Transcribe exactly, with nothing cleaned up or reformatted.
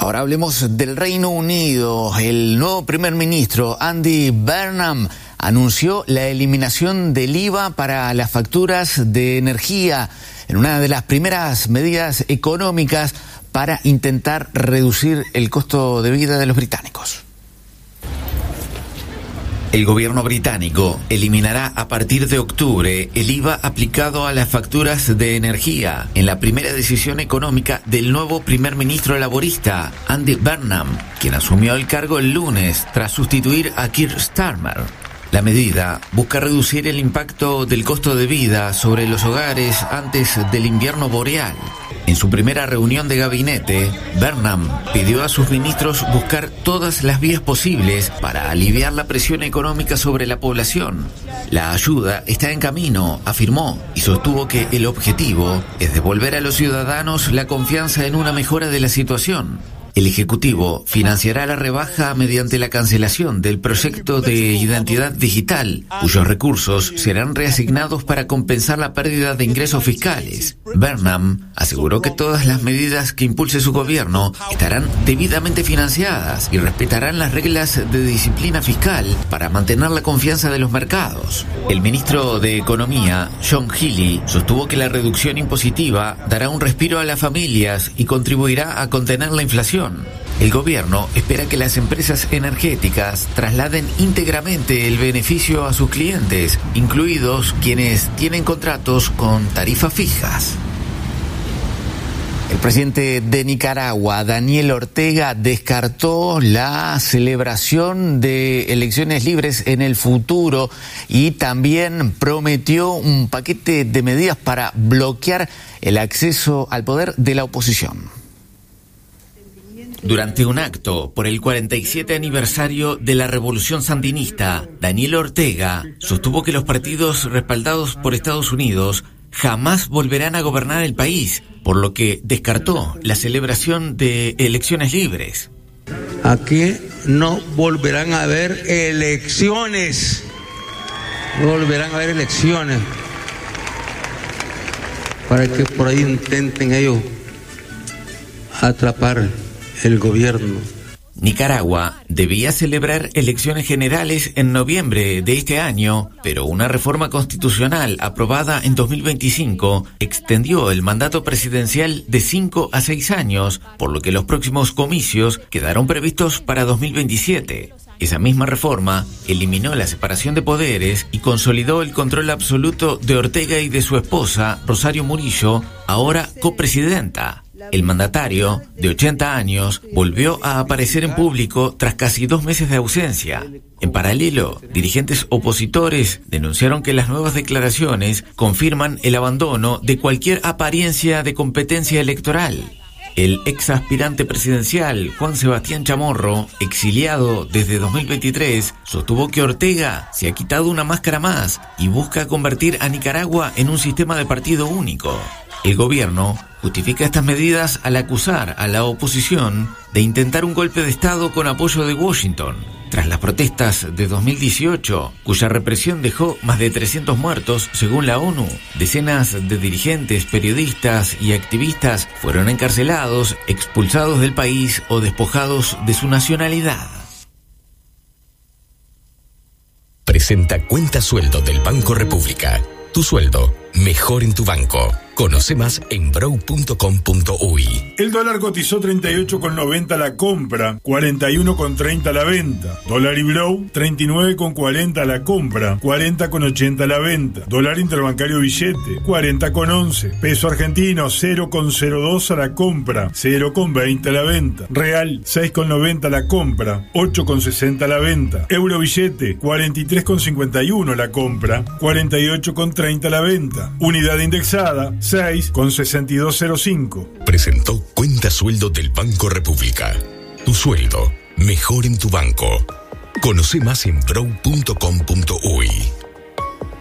Ahora hablemos del Reino Unido. El nuevo primer ministro, Andy Burnham, anunció la eliminación del I V A para las facturas de energía en una de las primeras medidas económicas para intentar reducir el costo de vida de los británicos. El gobierno británico eliminará a partir de octubre el I V A aplicado a las facturas de energía en la primera decisión económica del nuevo primer ministro laborista, Andy Burnham, quien asumió el cargo el lunes tras sustituir a Keir Starmer. La medida busca reducir el impacto del costo de vida sobre los hogares antes del invierno boreal. En su primera reunión de gabinete, Burnham pidió a sus ministros buscar todas las vías posibles para aliviar la presión económica sobre la población. La ayuda está en camino, afirmó, y sostuvo que el objetivo es devolver a los ciudadanos la confianza en una mejora de la situación. El Ejecutivo financiará la rebaja mediante la cancelación del proyecto de identidad digital, cuyos recursos serán reasignados para compensar la pérdida de ingresos fiscales. Burnham aseguró que todas las medidas que impulse su gobierno estarán debidamente financiadas y respetarán las reglas de disciplina fiscal para mantener la confianza de los mercados. El ministro de Economía, John Healey, sostuvo que la reducción impositiva dará un respiro a las familias y contribuirá a contener la inflación. El gobierno espera que las empresas energéticas trasladen íntegramente el beneficio a sus clientes, incluidos quienes tienen contratos con tarifas fijas. El presidente de Nicaragua, Daniel Ortega, descartó la celebración de elecciones libres en el futuro y también prometió un paquete de medidas para bloquear el acceso al poder de la oposición. Durante un acto por el cuarenta y siete aniversario de la Revolución Sandinista, Daniel Ortega sostuvo que los partidos respaldados por Estados Unidos jamás volverán a gobernar el país, por lo que descartó la celebración de elecciones libres. Aquí no volverán a haber elecciones, no volverán a haber elecciones, para que por ahí intenten ellos atrapar el gobierno. Nicaragua debía celebrar elecciones generales en noviembre de este año, pero una reforma constitucional aprobada en dos mil veinticinco extendió el mandato presidencial de cinco a seis años, por lo que los próximos comicios quedaron previstos para dos mil veintisiete. Esa misma reforma eliminó la separación de poderes y consolidó el control absoluto de Ortega y de su esposa, Rosario Murillo, ahora copresidenta. El mandatario, de ochenta años, volvió a aparecer en público tras casi dos meses de ausencia. En paralelo, dirigentes opositores denunciaron que las nuevas declaraciones confirman el abandono de cualquier apariencia de competencia electoral. El ex aspirante presidencial, Juan Sebastián Chamorro, exiliado desde dos mil veintitrés, sostuvo que Ortega se ha quitado una máscara más y busca convertir a Nicaragua en un sistema de partido único. El gobierno justifica estas medidas al acusar a la oposición de intentar un golpe de Estado con apoyo de Washington. Tras las protestas de dos mil dieciocho, cuya represión dejó más de trescientos muertos, según la ONU, decenas de dirigentes, periodistas y activistas fueron encarcelados, expulsados del país o despojados de su nacionalidad. Presenta Cuenta Sueldo del Banco República. Tu sueldo, mejor en tu banco. Conoce más en brow punto com punto uy. El dólar cotizó treinta y ocho con noventa la compra, cuarenta y uno con treinta la venta. Dólar y Brow, treinta y nueve con cuarenta la compra, cuarenta con ochenta la venta. Dólar interbancario billete, cuarenta con once. Peso argentino, cero con cero dos a la compra, cero con veinte a la venta. Real, seis con noventa la compra, ocho con sesenta a la venta. Euro billete, cuarenta y tres con cincuenta y uno la compra, cuarenta y ocho con treinta la venta. Unidad indexada, seis con sesenta y dos cero cinco. Presentó Cuenta Sueldo del Banco República. Tu sueldo, mejor en tu banco. Conoce más en brow punto com punto uy.